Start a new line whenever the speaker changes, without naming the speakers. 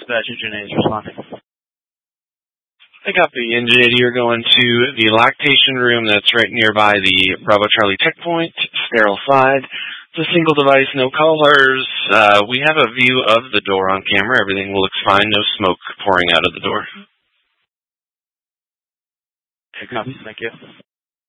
Dispatch Engine 8 is responding.
I copy. Engine 80, you're going to the lactation room that's right nearby the Bravo Charlie checkpoint, sterile side. It's a single device, no callers. We have a view of the door on camera. Everything looks fine. No smoke pouring out of the door.
Okay, copy. Thank you.